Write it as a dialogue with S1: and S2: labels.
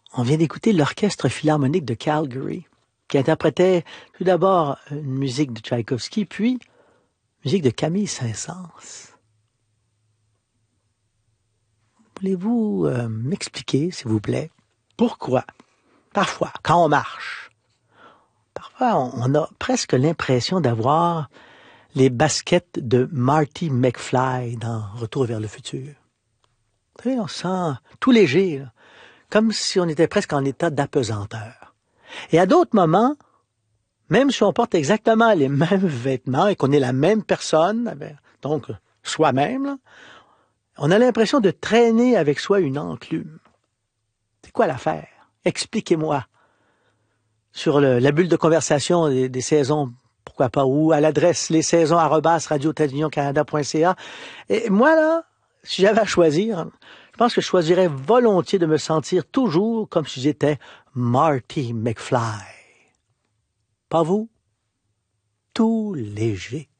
S1: On vient d'écouter l'Orchestre Philharmonique de Calgary, qui interprétait tout d'abord une musique de Tchaïkovski, puis une musique de Camille Saint-Saëns. Voulez-vous m'expliquer, s'il vous plaît, pourquoi, parfois, quand on marche, parfois on a presque l'impression d'avoir les baskets de Marty McFly dans Retour vers le futur. Vous savez, on se sent tout léger, là, comme si on était presque en état d'apesanteur. Et à d'autres moments, même si on porte exactement les mêmes vêtements et qu'on est la même personne, donc soi-même, là, on a l'impression de traîner avec soi une enclume. C'est quoi l'affaire? Expliquez-moi. Sur la bulle de conversation des saisons, pourquoi pas, ou à l'adresse lessaisons@radio-canada.ca. Et moi, là, si j'avais à choisir, je pense que je choisirais volontiers de me sentir toujours comme si j'étais Marty McFly. Pas vous? Tout léger.